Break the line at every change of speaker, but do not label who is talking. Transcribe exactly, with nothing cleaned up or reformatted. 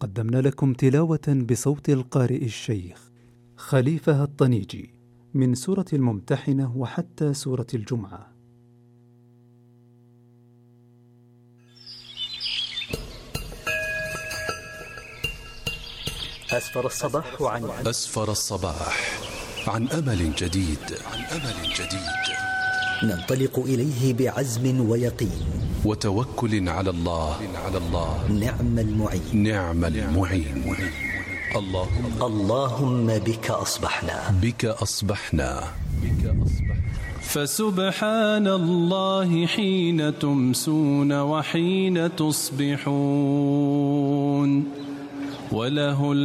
قدمنا لكم تلاوة بصوت القارئ الشيخ خليفة الطنيجي من سورة الممتحنة وحتى سورة الجمعة.
أسفر الصباح عن
أسفر الصباح عن أمل جديد عن أمل جديد
ننطلق إليه بعزم ويقين
وتوكل على الله على الله
نعم المعين
نعم المعين. اللهم
اللهم بك أصبحنا
بك أصبحنا بك أصبحنا
فسبحان الله حين تمسون وحين تصبحون وله